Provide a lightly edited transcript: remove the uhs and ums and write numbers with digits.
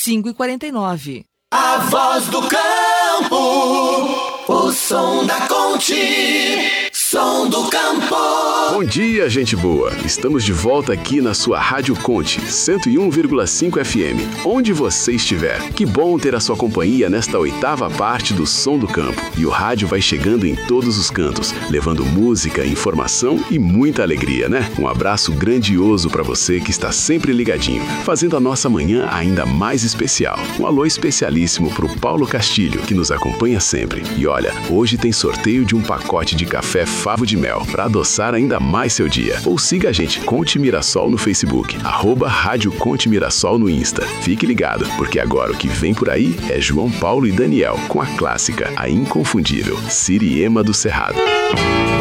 5h49. A voz do campo, o som da Conte, som do campo. Bom dia, gente boa! Estamos de volta aqui na sua Rádio Conte, 101,5 FM, onde você estiver. Que bom ter a sua companhia nesta 8ª parte do Som do Campo. E o rádio vai chegando em todos os cantos, levando música, informação e muita alegria, né? Um abraço grandioso para você que está sempre ligadinho, fazendo a nossa manhã ainda mais especial. Um alô especialíssimo pro Paulo Castilho, que nos acompanha sempre. E olha, hoje tem sorteio de um pacote de café Favo de Mel, para adoçar ainda mais seu dia. Ou siga a gente, Conte Mirassol no Facebook, @Rádio Conte Mirassol no Insta. Fique ligado, porque agora o que vem por aí é João Paulo e Daniel, com a clássica, a inconfundível Siriema do Cerrado.